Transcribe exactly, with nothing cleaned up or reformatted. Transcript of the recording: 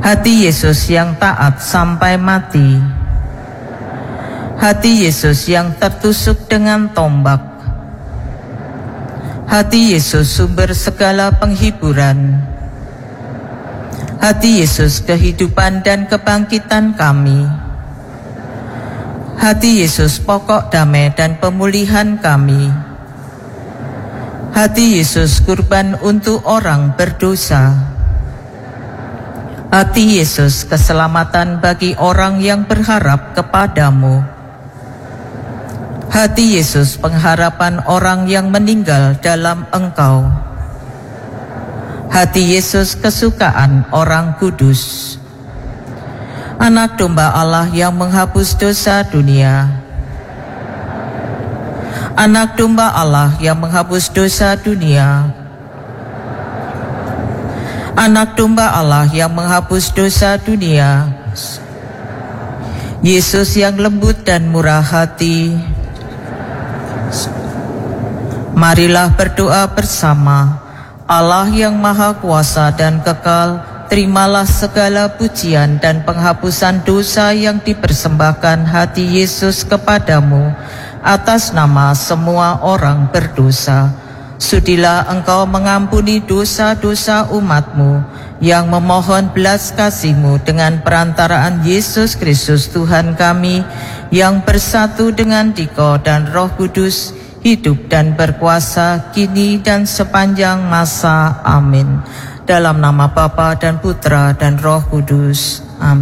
Hati Yesus yang taat sampai mati. Hati Yesus yang tertusuk dengan tombak. Hati Yesus sumber segala penghiburan. Hati Yesus kehidupan dan kebangkitan kami. Hati Yesus pokok damai dan pemulihan kami. Hati Yesus kurban untuk orang berdosa. Hati Yesus keselamatan bagi orang yang berharap kepadamu. Hati Yesus pengharapan orang yang meninggal dalam Engkau. Hati Yesus kesukaan orang kudus. Anak domba Allah yang menghapus dosa dunia. Anak domba Allah yang menghapus dosa dunia. Anak domba Allah yang menghapus dosa dunia. Yesus yang lembut dan murah hati. Marilah berdoa bersama. Allah yang maha kuasa dan kekal, terimalah segala pujian dan penghapusan dosa yang dipersembahkan hati Yesus kepadamu atas nama semua orang berdosa. Sudilah Engkau mengampuni dosa-dosa umat-Mu yang memohon belas kasih-Mu dengan perantaraan Yesus Kristus Tuhan kami, yang bersatu dengan Dikau dan Roh Kudus, hidup dan berkuasa kini dan sepanjang masa. Amin. Dalam nama Bapa dan Putra dan Roh Kudus. Amin.